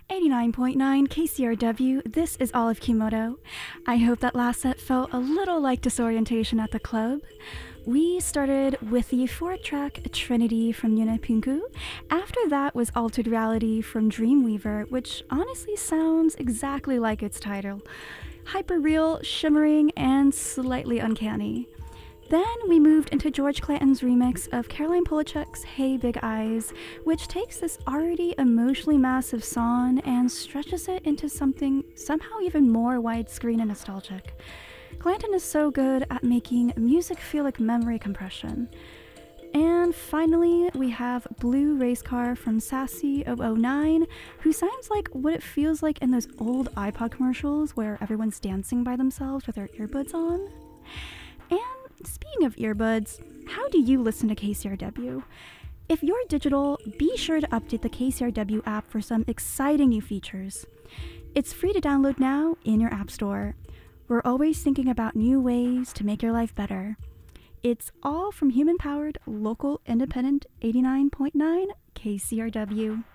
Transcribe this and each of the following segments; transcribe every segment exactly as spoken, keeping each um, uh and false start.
eighty-nine point nine K C R W, this is Olive Kimoto. I hope that last set felt a little like disorientation at the club. We started with the euphoric track Trinity from Yuna Pinku. After that was Altered Reality from Dreamweaver, which honestly sounds exactly like its title. Hyper-real, shimmering, and slightly uncanny. Then we moved into George Clanton's remix of Caroline Polachek's Hey Big Eyes, which takes this already emotionally massive song and stretches it into something somehow even more widescreen and nostalgic. Clanton is so good at making music feel like memory compression. And finally, we have Blue Race Car from Sassy zero zero nine, who sounds like what it feels like in those old iPod commercials where everyone's dancing by themselves with their earbuds on. And speaking of earbuds, how do you listen to K C R W? If you're digital, be sure to update the K C R W app for some exciting new features. It's free to download now in your app store. We're always thinking about new ways to make your life better. It's all from human-powered, local, independent eighty-nine point nine K C R W.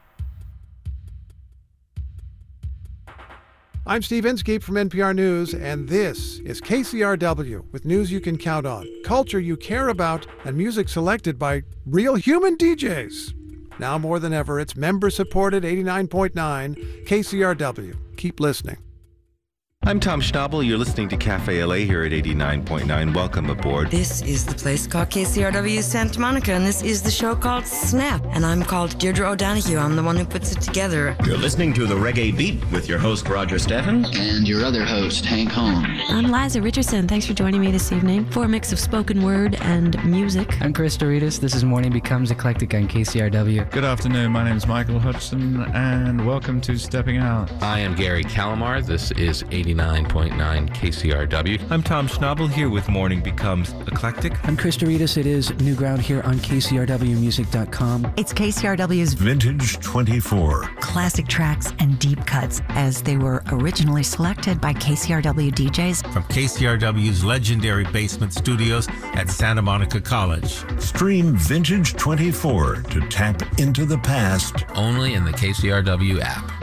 I'm Steve Inskeep from N P R News, and this is K C R W, with news you can count on, culture you care about, and music selected by real human D Js. Now more than ever, it's member-supported eighty-nine point nine K C R W. Keep listening. I'm Tom Schnabel. You're listening to Cafe L A here at eighty-nine point nine. Welcome aboard. This is the place called K C R W Santa Monica, and this is the show called Snap. And I'm called Deirdre O'Donoghue. I'm the one who puts it together. You're listening to The Reggae Beat with your host, Roger Steffens. And your other host, Hank Holmes. I'm Liza Richardson. Thanks for joining me this evening for a mix of spoken word and music. I'm Chris Doritas. This is Morning Becomes Eclectic on K C R W. Good afternoon. My name is Michael Hudson, and welcome to Stepping Out. I am Gary Calamar. This is eighty-nine point nine K C R W. I'm Tom Schnabel here with Morning Becomes Eclectic. I'm Chris Doritas. It is New Ground here on K C R W music dot com. It's K C R W's Vintage twenty-four. Classic tracks and deep cuts as they were originally selected by K C R W D Js. From K C R W's legendary basement studios at Santa Monica College. Stream Vintage twenty-four to tap into the past. Only in the K C R W app.